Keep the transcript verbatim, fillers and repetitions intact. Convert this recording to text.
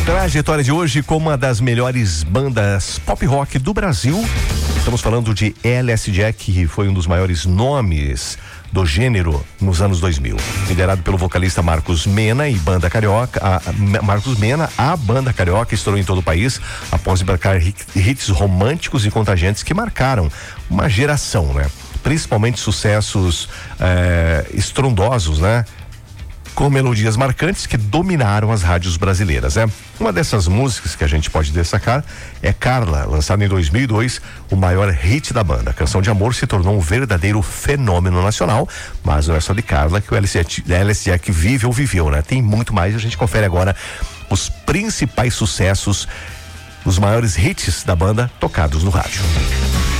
Trajetória de hoje com uma das melhores bandas pop rock do Brasil. Estamos falando de L S Jack, que foi um dos maiores nomes do gênero nos anos dois mil. Liderado pelo vocalista Marcos Mena e banda carioca, a, a, Marcos Mena, a banda carioca estourou em todo o país após embarcar hits românticos e contagiantes que marcaram uma geração, né? Principalmente sucessos é, estrondosos, né? Com melodias marcantes que dominaram as rádios brasileiras, né? Uma dessas músicas que a gente pode destacar é Carla, lançada em dois mil e dois, o maior hit da banda. A canção de amor se tornou um verdadeiro fenômeno nacional, mas não é só de Carla que o L S Jack vive ou viveu, né? Tem muito mais, a gente confere agora os principais sucessos, os maiores hits da banda tocados no rádio.